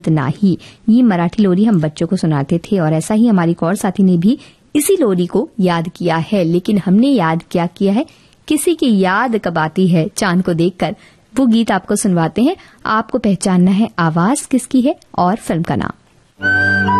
नाही। ये मराठी लोरी हम बच्चों को सुनाते थे और ऐसा ही हमारी एक और साथी ने भी इसी लोरी को याद किया है। लेकिन हमने याद क्या किया है, किसी की याद कब आती है चांद को देखकर, वो गीत आपको सुनवाते हैं। आपको पहचानना है आवाज किसकी है और फिल्म का नाम।